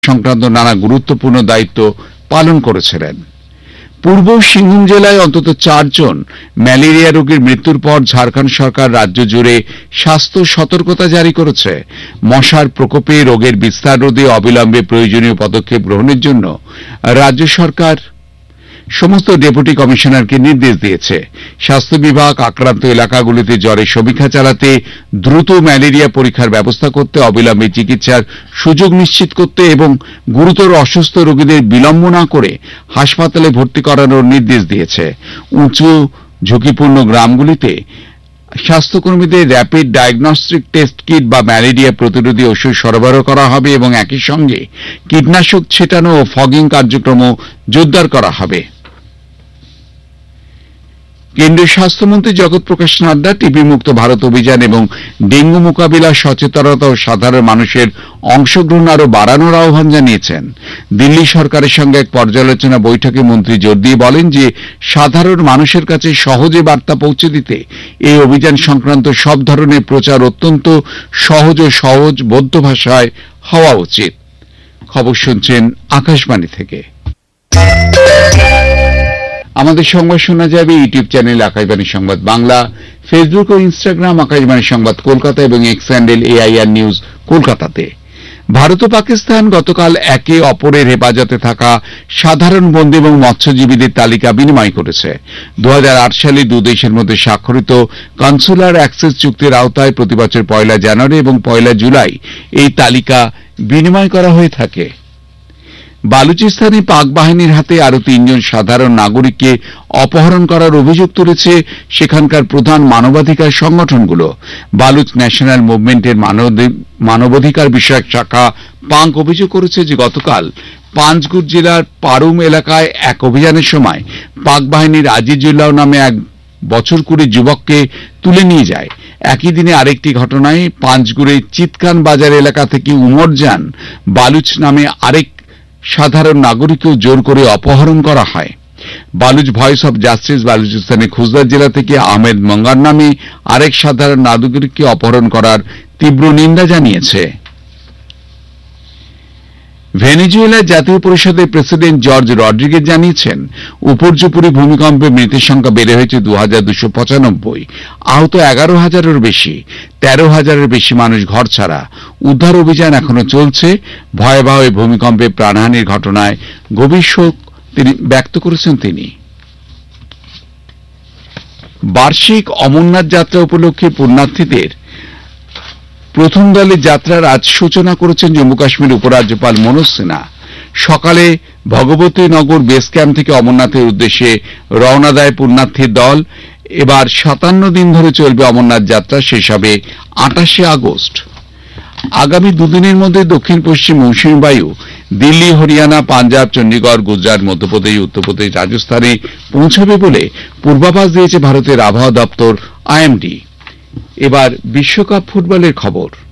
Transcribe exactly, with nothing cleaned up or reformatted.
সংক্রান্ত নানা গুরুত্বপূর্ণ দায়িত্ব পালন করেছিলেন। পূর্ব সিংভূম জেলায় অন্তত চারজন ম্যালেরিয়া রোগীর মৃত্যুর পর ঝাড়খণ্ড সরকার রাজ্য জুড়ে স্বাস্থ্য সতর্কতা জারি করেছে। মশার প্রকোপে রোগের বিস্তার রোধে অবিলম্বে প্রয়োজনীয় পদক্ষেপ গ্রহণের জন্য রাজ্য সরকার সমস্ত ডেপুটি কমিশনারকে নির্দেশ দিয়েছে। স্বাস্থ্য বিভাগ আক্রান্ত এলাকাগুলিতে জ্বরের সমীক্ষা চালাতে, দ্রুত ম্যালেরিয়া পরীক্ষার ব্যবস্থা করতে, অবিলম্বে চিকিৎসার সুযোগ নিশ্চিত করতে এবং গুরুতর অসুস্থ রোগীদের বিলম্ব না করে হাসপাতালে ভর্তি করানোর নির্দেশ দিয়েছে। উঁচু ঝুঁকিপূর্ণ গ্রামগুলিতে স্বাস্থ্যকর্মীদের র্যাপিড ডায়াগনস্টিক টেস্ট কিট বা ম্যালেরিয়া প্রতিরোধী ওষুধ সরবরাহ করা হবে এবং একই সঙ্গে কীটনাশক ছেটানো ও ফগিং কার্যক্রমও জোরদার করা হবে। কেন্দ্রীয় স্বাস্থ্যমন্ত্রী জগৎ প্রকাশ নাড্ডা টিবি মুক্ত ভারত অভিযান এবং ডেঙ্গু মোকাবিলা সচেতনতা ও সাধারণ মানুষের অংশগ্রহণ আরও বাড়ানোর আহ্বান জানিয়েছেন। দিল্লি সরকারের সঙ্গে এক পর্যালোচনা বৈঠকে মন্ত্রী জোর দিয়ে বলেন যে সাধারণ মানুষের কাছে সহজে বার্তা পৌঁছে দিতে এই অভিযান সংক্রান্ত সব ধরনের প্রচার অত্যন্ত সহজ ও সহজ বোধ্য ভাষায় হওয়া উচিত। খবর শুনছেন আকাশবাণী থেকে। আমাদের সংবাদ শোনা যাবে ইউটিউব চ্যানেল আকাশবাণী সংবাদ বাংলা, ফেসবুক ও ইনস্টাগ্রাম আকাশবাণী সংবাদ কলকাতা এবং এক্স হ্যান্ডেল এআইআর নিউজ কলকাতাতে। ভারত ও পাকিস্তান গতকাল একে অপরের হেফাজতে থাকা সাধারণ বন্দী এবং মৎস্যজীবীদের তালিকা বিনিময় করেছে। দু হাজার আট সালে দু দেশের মধ্যে স্বাক্ষরিত কনসুলার অ্যাক্সেস চুক্তির আওতায় প্রতিবছর পয়লা জানুয়ারি এবং পয়লা জুলাই এই তালিকা বিনিময় করা হয়ে থাকে। বালুচিস্তানে পাক বাহিনীর হাতে আরো তিনজন সাধারণ নাগরিককে অপহরণ করার অভিযোগ তুলেছে সেখানকার প্রধান মানবাধিকার সংগঠনগুলো। বালুচ ন্যাশনাল মুভমেন্টের মানবাধিকার বিষয়ক শাখা পাঙ্ক অভিযোগ করেছে যে গতকাল পাঞ্চগুর জেলার পারুম এলাকায় এক অভিযানের সময় পাক বাহিনীর আজিজুল্লাহ নামে এক বছর কুড়ি যুবককে তুলে নিয়ে যায়। একই দিনে আরেকটি ঘটনায় পাঞ্চগুড়ে চিতকান বাজার এলাকা থেকে উমরজান বালুচ নামে আরেক সাধারণ নাগরিককেও জোর করে অপহরণ করা হয়। Baloch voice of justice বালুচিস্তানের Khuzdar জেলা থেকে আহমেদ মঙ্গার নামে আরেক সাধারণ নাগরিককে অপহরণ করার তীব্র নিন্দা জানিয়েছে। ভেনেজুয়েলার জাতীয় পরিষদের প্রেসিডেন্ট জর্জ রড্রিগেজ জানিয়েছেন উপর্যুপরি ভূমিকম্পে মৃতের সংখ্যা বেড়ে হয়েছে দু হাজার দুশো পঁচানব্বই, আহত এগারো হাজারের বেশি, তেরো হাজারের বেশি মানুষ ঘর ছাড়া। উদ্ধার অভিযান এখনো চলছে। ভয়াবহ এই ভূমিকম্পে প্রাণহানির ঘটনায় গভীর শোক তিনি ব্যক্ত করেছেন। তিনি বার্ষিক অমরনাথ যাত্রা উপলক্ষে পুণ্যার্থীদের প্রথম দলের যাত্রার আজ সূচনা করেছেন জম্মু কাশ্মীর উপরাজ্যপাল মনোজ সিনহা। সকালে ভগবতী নগর বেস ক্যাম্প থেকে অমরনাথের উদ্দেশ্যে রওনা দেয় পুণ্যার্থীর দল। এবার সাতান্ন দিন ধরে চলবে অমরনাথ যাত্রা, শেষ হবে আটাশে আগস্ট। আগামী দুদিনের মধ্যে দক্ষিণ পশ্চিম মৌসুমী বায়ু দিল্লি, হরিয়ানা, পাঞ্জাব, চণ্ডীগড়, গুজরাট, মধ্যপ্রদেশ, উত্তরপ্রদেশ, রাজস্থানে পৌঁছবে বলে পূর্বাভাস দিয়েছে ভারতের আবহাওয়া দপ্তর আইএমডি। এবার বিশ্বকাপ ফুটবলের খবর।